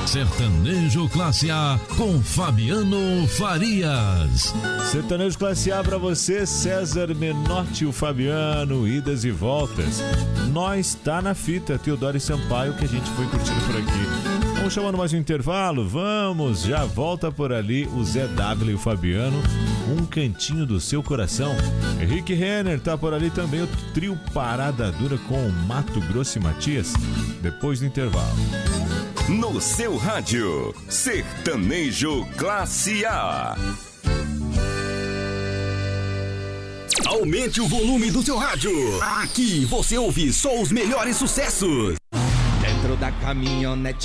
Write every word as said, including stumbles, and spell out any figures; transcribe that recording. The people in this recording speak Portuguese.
Sertanejo Classe A com Fabiano Farias. Sertanejo Classe A pra você, César Menotti, o Fabiano, idas e voltas. Nós tá na fita, Teodoro e Sampaio, que a gente foi curtindo por aqui. Vamos chamando mais um intervalo? Vamos, já volta por ali o Zé W e o Fabiano, um cantinho do seu coração. Henrique Renner tá por ali também, o trio Parada Dura com o Mato Grosso e Matias, depois do intervalo. No seu rádio, Sertanejo Classe A. Aumente o volume do seu rádio. Aqui você ouve só os melhores sucessos. Dentro da caminhonete